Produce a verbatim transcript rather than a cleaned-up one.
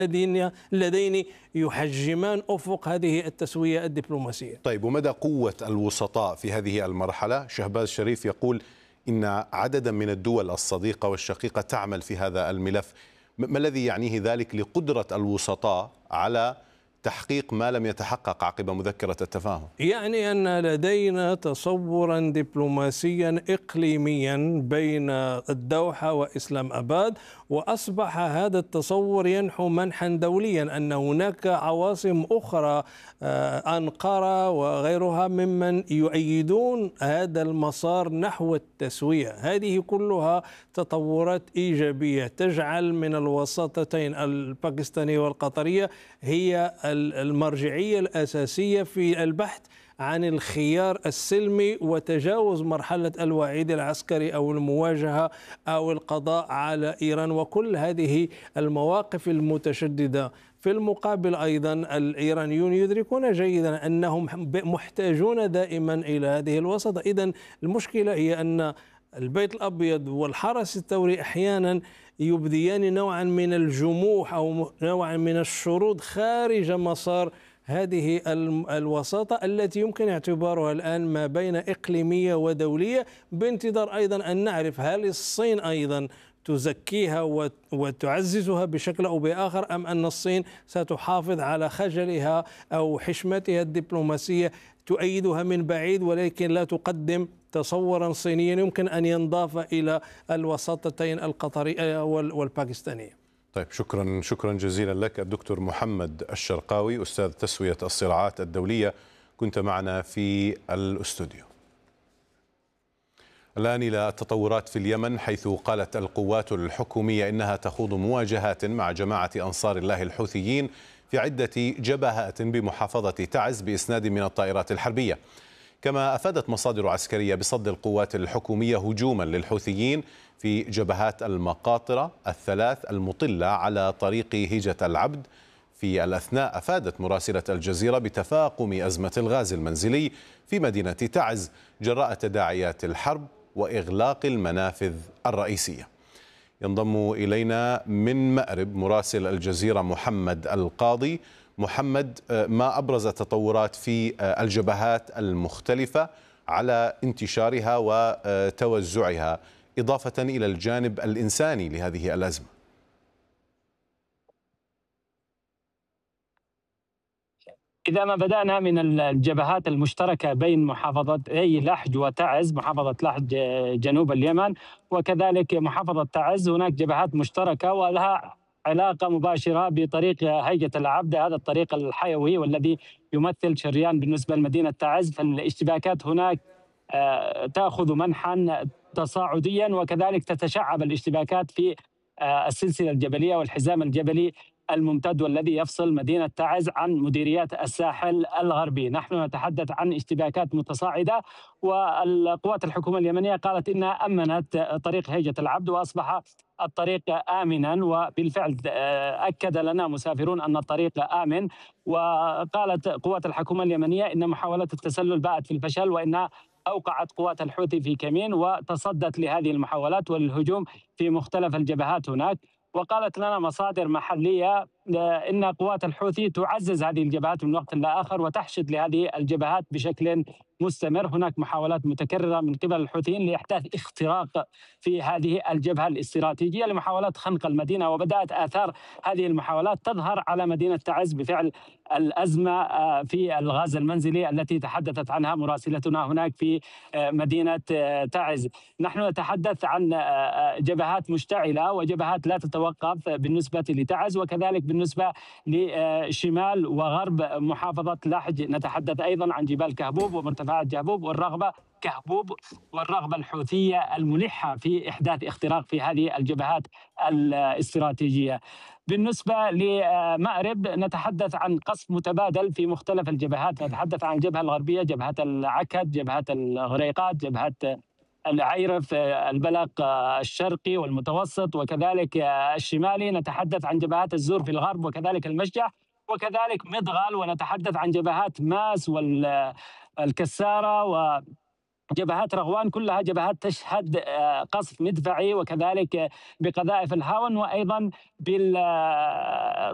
لدينا لدين يحجمان أفق هذه التسوية الدبلوماسية. طيب، ومدى قوة الوسطاء في هذه المرحلة؟ شهباز شريف يقول إن عددا من الدول الصديقة والشقيقة تعمل في هذا الملف. ما الذي يعنيه ذلك لقدرة الوسطاء على تحقيق ما لم يتحقق عقب مذكرة التفاهم؟ يعني أن لدينا تصورا دبلوماسيا إقليميا بين الدوحة وإسلام أباد، وأصبح هذا التصور ينحو منحا دوليا، أن هناك عواصم أخرى أنقرة وغيرها ممن يؤيدون هذا المسار نحو التسوية. هذه كلها تطورات إيجابية تجعل من الوساطتين الباكستانية والقطرية هي المرجعية الأساسية في البحث عن الخيار السلمي وتجاوز مرحلة الوعيد العسكري أو المواجهة أو القضاء على إيران وكل هذه المواقف المتشددة. في المقابل أيضا الإيرانيون يدركون جيدا أنهم محتاجون دائما إلى هذه الوساطة. إذن المشكلة هي أن البيت الأبيض والحرس الثوري أحيانا يبديان نوعا من الجموح أو نوعا من الشروط خارج مسار هذه الوساطة التي يمكن اعتبارها الآن ما بين إقليمية ودولية، بانتظار أيضا أن نعرف هل الصين أيضا تزكيها وتعززها بشكل أو بآخر، أم أن الصين ستحافظ على خجلها أو حشمتها الدبلوماسية تؤيدها من بعيد ولكن لا تقدم تصورا صينيا يمكن أن ينضاف إلى الوساطتين القطرية والباكستانية. طيب، شكرا شكرا جزيلا لك الدكتور محمد الشرقاوي، أستاذ تسوية الصراعات الدولية، كنت معنا في الاستوديو. الآن إلى التطورات في اليمن، حيث قالت القوات الحكومية إنها تخوض مواجهات مع جماعة أنصار الله الحوثيين في عدة جبهات بمحافظة تعز بإسناد من الطائرات الحربية. كما أفادت مصادر عسكرية بصد القوات الحكومية هجوما للحوثيين في جبهات المقاطرة الثلاث المطلة على طريق هيجة العبد. في الأثناء أفادت مراسلة الجزيرة بتفاقم أزمة الغاز المنزلي في مدينة تعز جراء تداعيات الحرب وإغلاق المنافذ الرئيسية. ينضم إلينا من مأرب مراسل الجزيرة محمد القاضي. محمد، ما أبرز التطورات في الجبهات المختلفة على انتشارها وتوزعها، إضافة إلى الجانب الإنساني لهذه الأزمة؟ إذا ما بدأنا من الجبهات المشتركة بين محافظتي لحج وتعز، محافظة لحج جنوب اليمن وكذلك محافظة تعز، هناك جبهات مشتركة ولها علاقة مباشرة بطريق هيجة العبد، هذا الطريق الحيوي والذي يمثل شريان بالنسبة لمدينة تعز. فالاشتباكات هناك تأخذ منحا تصاعديا، وكذلك تتشعب الاشتباكات في السلسلة الجبلية والحزام الجبلي الممتد والذي يفصل مدينة تعز عن مديريات الساحل الغربي. نحن نتحدث عن اشتباكات متصاعدة، والقوات الحكومة اليمنية قالت إنها أمنت طريق هيجة العبد وأصبح الطريق آمنا، وبالفعل أكد لنا مسافرون أن الطريق آمن. وقالت قوات الحكومة اليمنية إن محاولة التسلل باءت في الفشل، وإنها أوقعت قوات الحوثي في كمين وتصدت لهذه المحاولات والهجوم في مختلف الجبهات هناك. وقالت لنا مصادر محلية إن قوات الحوثي تعزز هذه الجبهات من وقت لآخر وتحشد لهذه الجبهات بشكل مستمر. هناك محاولات متكررة من قبل الحوثيين لإحداث اختراق في هذه الجبهة الاستراتيجية لمحاولات خنق المدينة، وبدأت آثار هذه المحاولات تظهر على مدينة تعز بفعل الأزمة في الغاز المنزلي التي تحدثت عنها مراسلتنا هناك في مدينة تعز. نحن نتحدث عن جبهات مشتعلة وجبهات لا تتوقف بالنسبة لتعز، وكذلك بالنسبة لشمال وغرب محافظة لحج نتحدث أيضا عن جبال كهبوب ومرتفعات جهبوب والرغبة كهبوب والرغبة الحوثية الملحة في إحداث اختراق في هذه الجبهات الاستراتيجية. بالنسبة لمأرب نتحدث عن قصف متبادل في مختلف الجبهات، نتحدث عن الجبهة الغربية، جبهة العكد، جبهة الغريقات، جبهة العيرف، البلق الشرقي والمتوسط وكذلك الشمالي. نتحدث عن جبهات الزور في الغرب وكذلك المشجع وكذلك مدغل، ونتحدث عن جبهات ماس والكسارة وجبهات رغوان، كلها جبهات تشهد قصف مدفعي وكذلك بقذائف الهاون وأيضا بال